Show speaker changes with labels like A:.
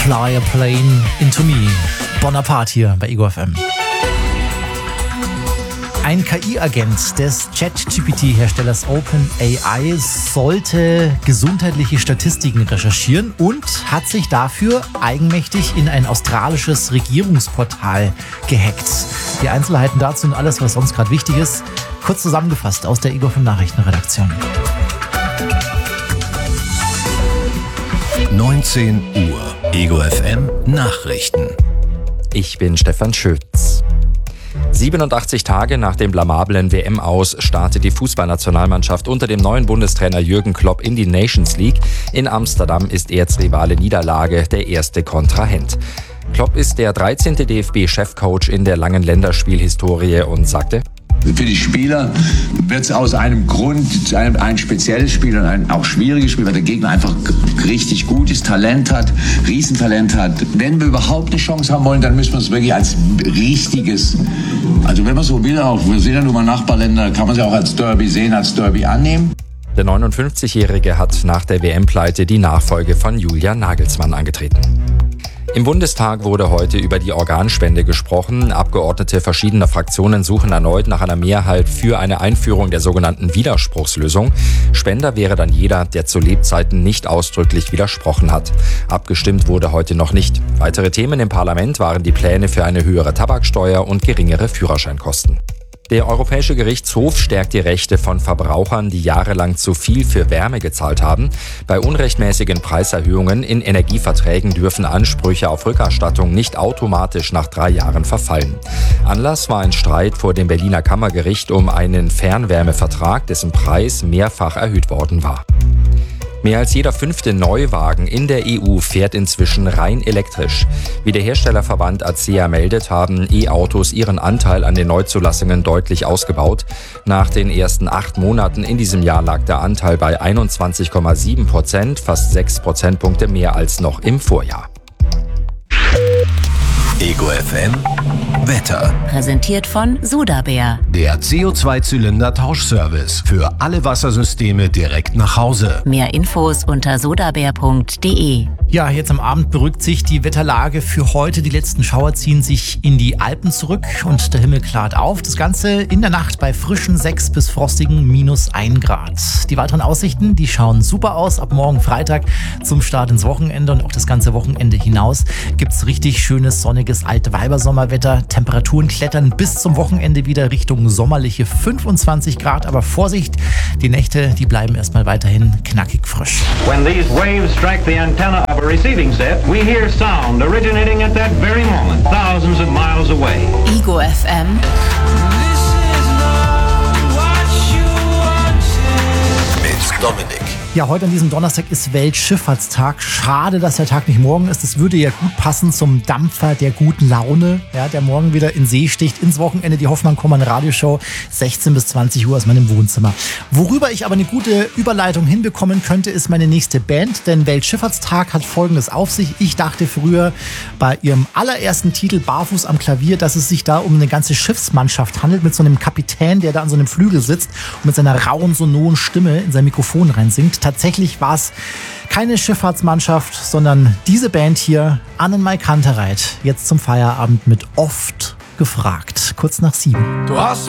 A: Fly a Plane into Me. Bonaparte hier bei Ego FM. Ein KI-Agent des ChatGPT-Herstellers OpenAI sollte gesundheitliche Statistiken recherchieren und hat sich dafür eigenmächtig in ein australisches Regierungsportal gehackt. Die Einzelheiten dazu und alles, was sonst gerade wichtig ist, kurz zusammengefasst aus der Ego FM Nachrichtenredaktion.
B: 19 Uhr. Ego FM Nachrichten.
C: Ich bin Stefan Schütz. 87 Tage nach dem blamablen WM-Aus startet die Fußballnationalmannschaft unter dem neuen Bundestrainer Jürgen Klopp in die Nations League. In Amsterdam ist Erzrivale Niederlage der erste Kontrahent. Klopp ist der 13. DFB-Chefcoach in der langen Länderspielhistorie und sagte:
D: Für die Spieler wird es aus einem Grund ein spezielles Spiel und ein auch schwieriges Spiel, weil der Gegner einfach richtig gutes Talent hat, Riesentalent hat. Wenn wir überhaupt eine Chance haben wollen, dann müssen wir es wirklich als richtiges, also wenn man so will, auch wir sind ja nun mal Nachbarländer, kann man es auch als Derby sehen, als Derby annehmen.
C: Der 59-Jährige hat nach der WM-Pleite die Nachfolge von Julian Nagelsmann angetreten. Im Bundestag wurde heute über die Organspende gesprochen. Abgeordnete verschiedener Fraktionen suchen erneut nach einer Mehrheit für eine Einführung der sogenannten Widerspruchslösung. Spender wäre dann jeder, der zu Lebzeiten nicht ausdrücklich widersprochen hat. Abgestimmt wurde heute noch nicht. Weitere Themen im Parlament waren die Pläne für eine höhere Tabaksteuer und geringere Führerscheinkosten. Der Europäische Gerichtshof stärkt die Rechte von Verbrauchern, die jahrelang zu viel für Wärme gezahlt haben. Bei unrechtmäßigen Preiserhöhungen in Energieverträgen dürfen Ansprüche auf Rückerstattung nicht automatisch nach 3 Jahren verfallen. Anlass war ein Streit vor dem Berliner Kammergericht um einen Fernwärmevertrag, dessen Preis mehrfach erhöht worden war. Mehr als jeder 5. Neuwagen in der EU fährt inzwischen rein elektrisch. Wie der Herstellerverband ACEA meldet, haben E-Autos ihren Anteil an den Neuzulassungen deutlich ausgebaut. Nach den ersten 8 Monaten in diesem Jahr lag der Anteil bei 21,7%, fast 6 Prozentpunkte mehr als noch im Vorjahr.
B: Ego FM Wetter.
E: Präsentiert von Sudabär.
B: Der CO2-Zylinder-Tauschservice für alle Wassersysteme direkt nach Hause.
E: Mehr Infos unter sudabär.de.
A: Ja, jetzt am Abend beruhigt sich die Wetterlage für heute. Die letzten Schauer ziehen sich in die Alpen zurück und der Himmel klart auf. Das Ganze in der Nacht bei frischen 6 bis frostigen -1 Grad. Die weiteren Aussichten, die schauen super aus. Ab morgen Freitag zum Start ins Wochenende und auch das ganze Wochenende hinaus gibt's richtig schönes, sonniges Altweibersommerwetter. Temperaturen klettern bis zum Wochenende wieder Richtung sommerliche 25 Grad. Aber Vorsicht, die Nächte, die bleiben erstmal weiterhin knackig frisch.
F: When these waves strike the antenna of a receiving set, we hear sound originating at that very moment, thousands of miles away.
E: Ego FM.
B: Mit Dominik.
A: Ja, heute an diesem Donnerstag ist Weltschifffahrtstag. Schade, dass der Tag nicht morgen ist. Das würde ja gut passen zum Dampfer der guten Laune, ja, der morgen wieder in See sticht, ins Wochenende. Die Hoffmann-Kommern-Radioshow, 16 bis 20 Uhr aus meinem Wohnzimmer. Worüber ich aber eine gute Überleitung hinbekommen könnte, ist meine nächste Band. Denn Weltschifffahrtstag hat Folgendes auf sich. Ich dachte früher bei ihrem allerersten Titel Barfuß am Klavier, dass es sich da um eine ganze Schiffsmannschaft handelt, mit so einem Kapitän, der da an so einem Flügel sitzt und mit seiner rauen, sonoren Stimme in sein Mikrofon reinsingt. Tatsächlich war es keine Schifffahrtsmannschaft, sondern diese Band hier, Annenmai Kantereit, jetzt zum Feierabend mit Oft gefragt, kurz nach 7.
G: Du hast